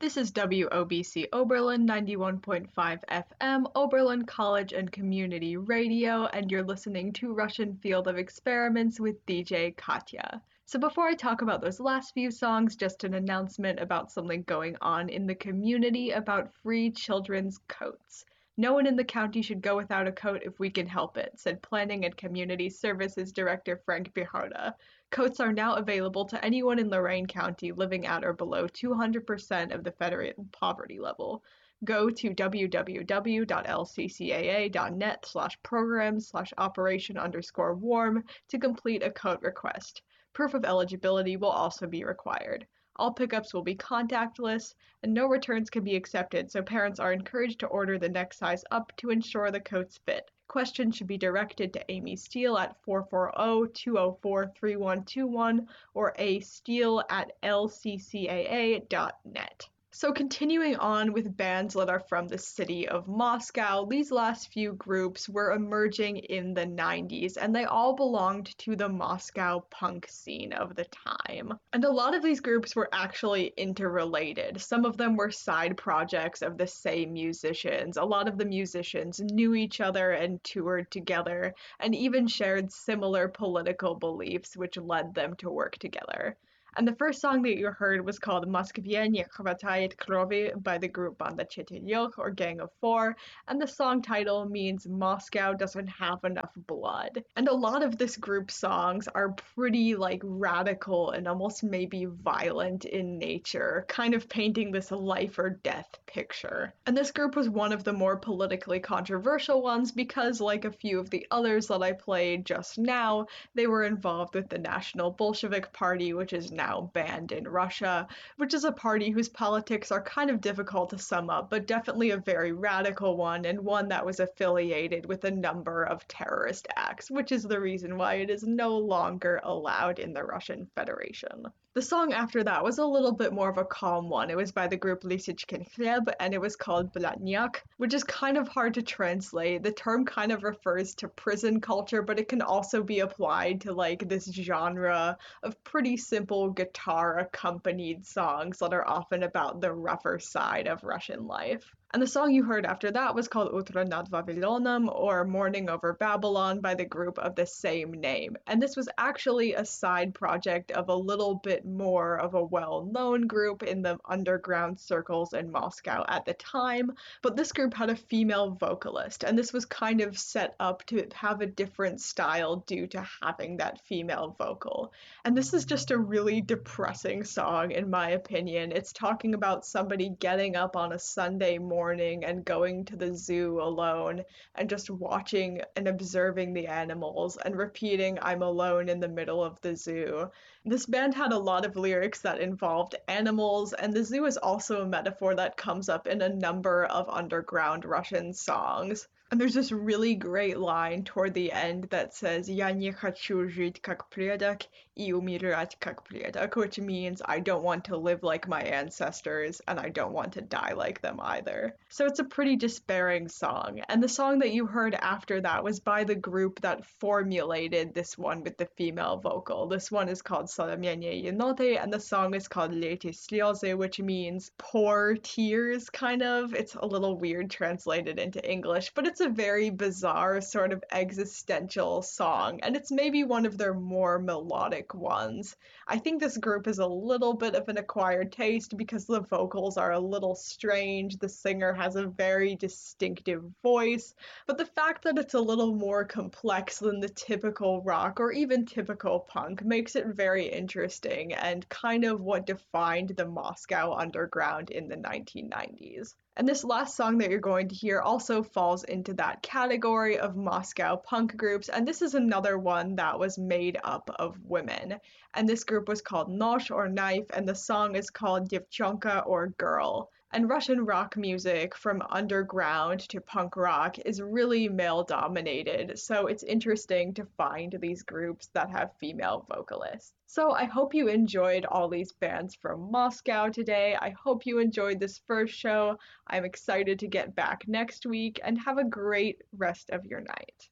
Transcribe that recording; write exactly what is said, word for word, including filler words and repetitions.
This is W O B C Oberlin ninety-one point five F M, Oberlin College and Community Radio, and you're listening to Russian Field of Experiments with D J Katya. So before I talk about those last few songs, just an announcement about something going on in the community about free children's coats. No one in the county should go without a coat if we can help it, said Planning and Community Services Director Frank Biharda. Coats are now available to anyone in Lorain County living at or below two hundred percent of the federal poverty level. Go to www.lccaa.net slash programs slash operation underscore warm to complete a coat request. Proof of eligibility will also be required. All pickups will be contactless, and no returns can be accepted, so parents are encouraged to order the next size up to ensure the coats fit. Questions should be directed to Amy Steele at four four zero, two zero four, three one two one or a steele at l c c a a dot net. So continuing on with bands that are from the city of Moscow, these last few groups were emerging in the nineties, and they all belonged to the Moscow punk scene of the time. And a lot of these groups were actually interrelated. Some of them were side projects of the same musicians. A lot of the musicians knew each other and toured together, and even shared similar political beliefs, which led them to work together. And the first song that you heard was called Moskvye ne khvatayet krovi by the group Banda Chetyaryoch, or Gang of Four, and the song title means Moscow doesn't have enough blood. And a lot of this group's songs are pretty like radical and almost maybe violent in nature, kind of painting this life or death picture. And this group was one of the more politically controversial ones because, like a few of the others that I played just now, they were involved with the National Bolshevik Party, which is now now banned in Russia, which is a party whose politics are kind of difficult to sum up, but definitely a very radical one, and one that was affiliated with a number of terrorist acts, which is the reason why it is no longer allowed in the Russian Federation. The song after that was a little bit more of a calm one. It was by the group Lysychkin Khlyeb, and it was called Blatnyak, which is kind of hard to translate. The term kind of refers to prison culture, but it can also be applied to like this genre of pretty simple guitar accompanied songs that are often about the rougher side of Russian life. And the song you heard after that was called Utro nad Vavilonem, or Morning Over Babylon, by the group of the same name. And this was actually a side project of a little bit more of a well-known group in the underground circles in Moscow at the time, but this group had a female vocalist, and this was kind of set up to have a different style due to having that female vocal. And this is just a really depressing song, in my opinion. It's talking about somebody getting up on a Sunday morning morning and going to the zoo alone and just watching and observing the animals and repeating I'm alone in the middle of the zoo. This band had a lot of lyrics that involved animals, and the zoo is also a metaphor that comes up in a number of underground Russian songs. And there's this really great line toward the end that says "Я не хочу жить как предок и умирать как предок," which means I don't want to live like my ancestors and I don't want to die like them either. So it's a pretty despairing song. And the song that you heard after that was by the group that formulated this one with the female vocal. This one is called Solomyanye Yenote, and the song is called Leti Slyozy, which means pour tears, kind of. It's a little weird translated into English, but it's a very bizarre sort of existential song, and it's maybe one of their more melodic ones. I think this group is a little bit of an acquired taste because the vocals are a little strange, the singer has a very distinctive voice, but the fact that it's a little more complex than the typical rock or even typical punk makes it very interesting and kind of what defined the Moscow underground in the nineteen nineties. And this last song that you're going to hear also falls into that category of Moscow punk groups, and this is another one that was made up of women. And this group was called Nosh, or Knife, and the song is called Devchonka, or Girl. And Russian rock music, from underground to punk rock, is really male-dominated, so it's interesting to find these groups that have female vocalists. So I hope you enjoyed all these bands from Moscow today. I hope you enjoyed this first show. I'm excited to get back next week, and have a great rest of your night.